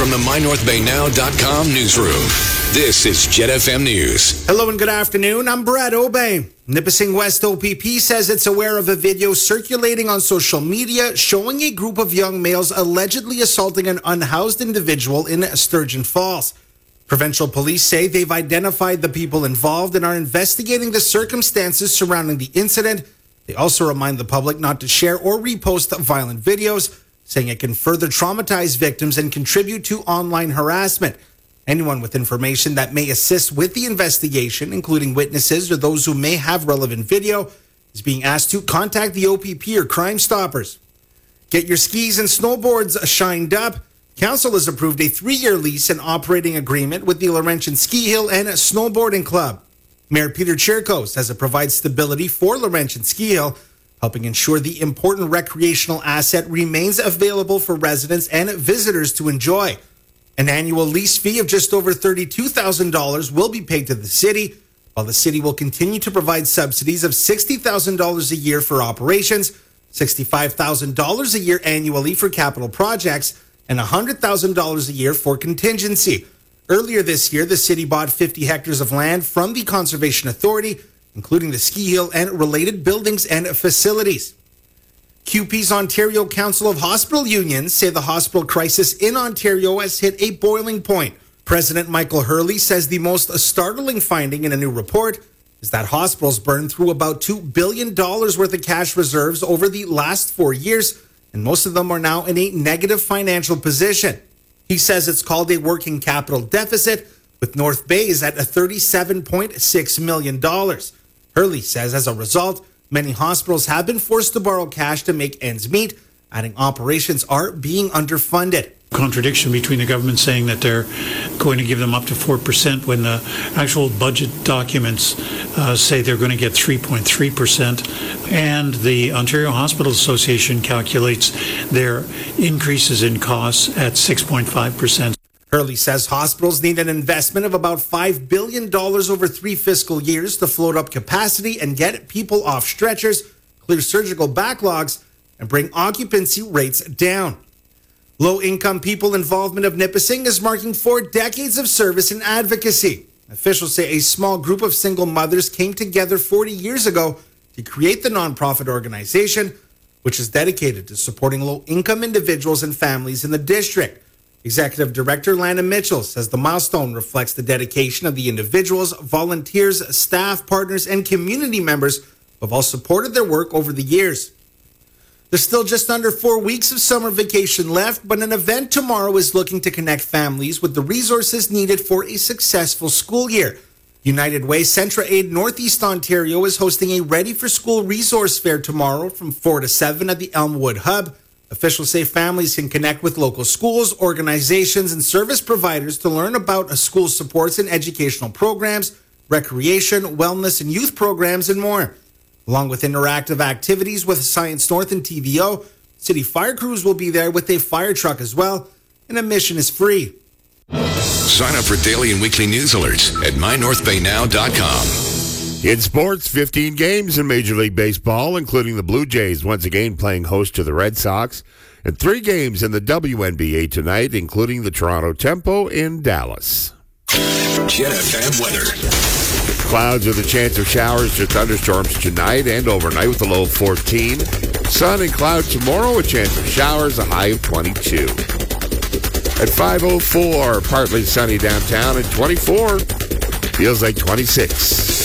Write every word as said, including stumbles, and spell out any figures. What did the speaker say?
from the my north bay now dot com newsroom, this is Jet F M News. Hello and good afternoon. I'm Brad Obey. Nipissing West O P P says it's aware of a video circulating on social media showing a group of young males allegedly assaulting an unhoused individual in Sturgeon Falls. Provincial police say they've identified the people involved and are investigating the circumstances surrounding the incident. They also remind the public not to share or repost violent videos, saying it can further traumatize victims and contribute to online harassment. Anyone with information that may assist with the investigation, including witnesses or those who may have relevant video, is being asked to contact the O P P or Crime Stoppers. Get your skis and snowboards shined up. Council has approved a three-year lease and operating agreement with the Laurentian Ski Hill and Snowboarding Club. Mayor Peter Chirko says it provides stability for Laurentian Ski Hill, helping ensure the important recreational asset remains available for residents and visitors to enjoy. An annual lease fee of just over thirty-two thousand dollars will be paid to the city, while the city will continue to provide subsidies of sixty thousand dollars a year for operations, sixty-five thousand dollars a year annually for capital projects, and one hundred thousand dollars a year for contingency. Earlier this year, the city bought fifty hectares of land from the Conservation Authority, including the ski hill and related buildings and facilities. Q P's Ontario Council of Hospital Unions say the hospital crisis in Ontario has hit a boiling point. President Michael Hurley says the most startling finding in a new report is that hospitals burned through about two billion dollars worth of cash reserves over the last four years, and most of them are now in a negative financial position. He says it's called a working capital deficit, with North Bay's at thirty-seven point six million dollars. Hurley says as a result, many hospitals have been forced to borrow cash to make ends meet, adding operations are being underfunded. Contradiction between the government saying that they're going to give them up to four percent when the actual budget documents uh, say they're going to get three point three percent. And the Ontario Hospital Association calculates their increases in costs at six point five percent. Hurley says hospitals need an investment of about five billion dollars over three fiscal years to float up capacity and get people off stretchers, clear surgical backlogs, and bring occupancy rates down. Low-income people involvement of Nipissing is marking four decades of service and advocacy. Officials say a small group of single mothers came together forty years ago to create the nonprofit organization, which is dedicated to supporting low-income individuals and families in the district. Executive Director Lana Mitchell says the milestone reflects the dedication of the individuals, volunteers, staff, partners, and community members who have all supported their work over the years. There's still just under four weeks of summer vacation left, but an event tomorrow is looking to connect families with the resources needed for a successful school year. United Way Centra Aid Northeast Ontario is hosting a Ready for School resource fair tomorrow from four to seven at the Elmwood Hub. Officials say families can connect with local schools, organizations, and service providers to learn about school supports and educational programs, recreation, wellness, and youth programs, and more. Along with interactive activities with Science North and T V O, city fire crews will be there with a fire truck as well, and admission is free. Sign up for daily and weekly news alerts at my north bay now dot com. In sports, fifteen games in Major League Baseball, including the Blue Jays once again playing host to the Red Sox, and three games in the W N B A tonight, including the Toronto Tempo in Dallas. Jet F M weather. Clouds with a chance of showers or thunderstorms tonight and overnight with a low of fourteen. Sun and clouds tomorrow, a chance of showers, a high of twenty-two. At five oh four, partly sunny downtown, and twenty-four feels like twenty-six.